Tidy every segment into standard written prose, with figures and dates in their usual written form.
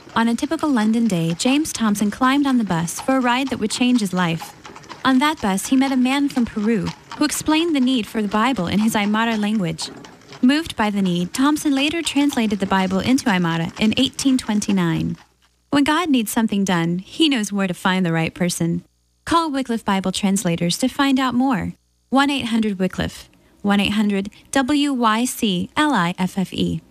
On a typical London day, James Thompson climbed on the bus for a ride that would change his life. On that bus, he met a man from Peru who explained the need for the Bible in his Aymara language. Moved by the need, Thompson later translated the Bible into Aymara in 1829. When God needs something done, he knows where to find the right person. Call Wycliffe Bible Translators to find out more. 1-800-WYCLIFFE. 1-800-WYCLIFFE.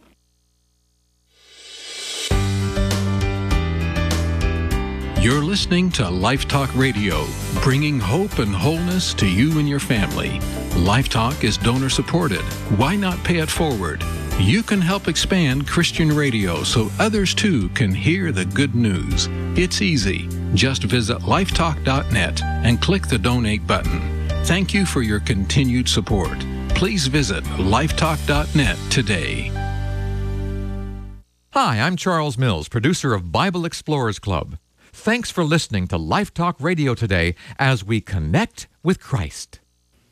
You're listening to Life Talk Radio, bringing hope and wholeness to you and your family. Life Talk is donor supported. Why not pay it forward? You can help expand Christian radio so others too can hear the good news. It's easy. Just visit lifetalk.net and click the donate button. Thank you for your continued support. Please visit lifetalk.net today. Hi, I'm Charles Mills, producer of Bible Explorers Club. Thanks for listening to Life Talk Radio today as we connect with Christ.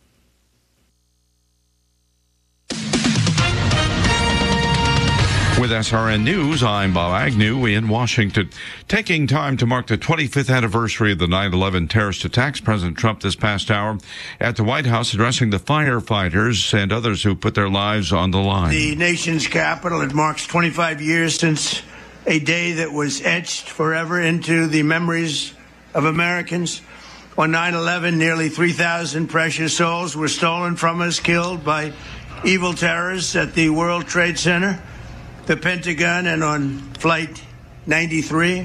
With SRN News, I'm Bob Agnew in Washington. Taking time to mark the 25th anniversary of the 9/11 terrorist attacks, President Trump this past hour at the White House addressing the firefighters and others who put their lives on the line. The nation's capital, it marks 25 years since a day that was etched forever into the memories of Americans. On 9/11, nearly 3,000 precious souls were stolen from us, killed by evil terrorists at the World Trade Center, the Pentagon, and on Flight 93.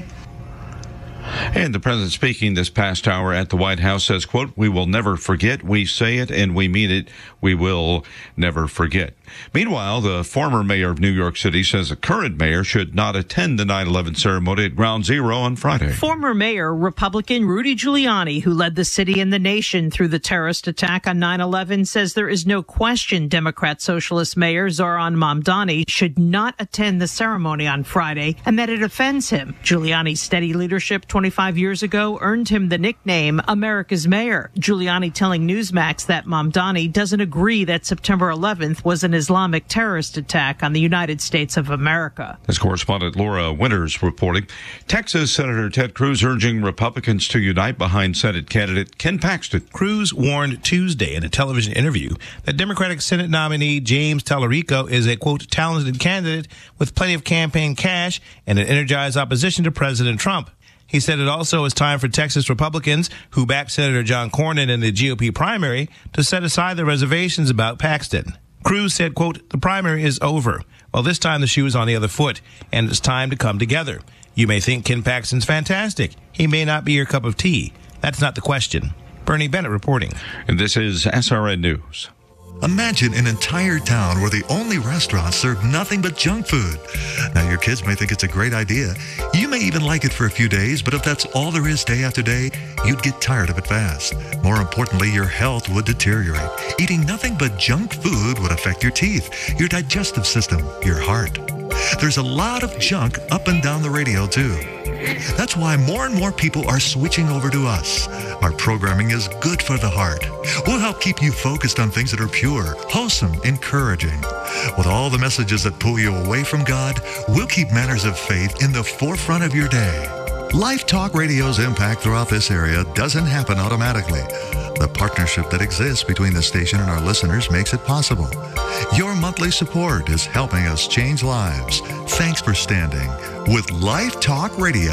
And the president speaking this past hour at the White House says, quote, "We will never forget. We say it and we mean it. We will never forget." Meanwhile, the former mayor of New York City says the current mayor should not attend the 9/11 ceremony at Ground Zero on Friday. Former Mayor Republican Rudy Giuliani, who led the city and the nation through the terrorist attack on 9/11, says there is no question Democrat Socialist Mayor Zohran Mamdani should not attend the ceremony on Friday and that it offends him. Giuliani's steady leadership 25 years ago earned him the nickname America's Mayor. Giuliani telling Newsmax that Mamdani doesn't agree that September 11th was an Islamic terrorist attack on the United States of America. As correspondent Laura Winters reporting, Texas Senator Ted Cruz urging Republicans to unite behind Senate candidate Ken Paxton. Cruz warned Tuesday in a television interview that Democratic Senate nominee James Tallarico is a, quote, talented candidate with plenty of campaign cash and an energized opposition to President Trump. He said it also is time for Texas Republicans who backed Senator John Cornyn in the GOP primary to set aside their reservations about Paxton. Cruz said, quote, "The primary is over. Well, this time the shoe is on the other foot, and it's time to come together. You may think Ken Paxton's fantastic. He may not be your cup of tea. That's not the question." Bernie Bennett reporting. And this is SRN News. Imagine an entire town where the only restaurants serve nothing but junk food. Now, your kids may think it's a great idea. You may even like it for a few days, but if that's all there is day after day, you'd get tired of it fast. More importantly, your health would deteriorate. Eating nothing but junk food would affect your teeth, your digestive system, your heart. There's a lot of junk up and down the radio, too. That's why more and more people are switching over to us. Our programming is good for the heart. We'll help keep you focused on things that are pure, wholesome, encouraging. With all the messages that pull you away from God, we'll keep matters of faith in the forefront of your day. Life Talk Radio's impact throughout this area doesn't happen automatically. The partnership that exists between the station and our listeners makes it possible. Your monthly support is helping us change lives. Thanks for standing with Life Talk Radio.